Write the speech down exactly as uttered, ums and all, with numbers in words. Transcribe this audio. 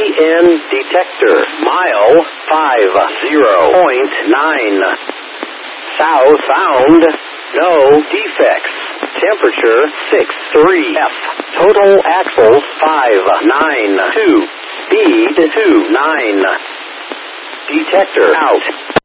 N detector. Mile five zero point nine. South bound. No defects. Temperature six three F. Total axles five nine two. Speed two nine. Detector out.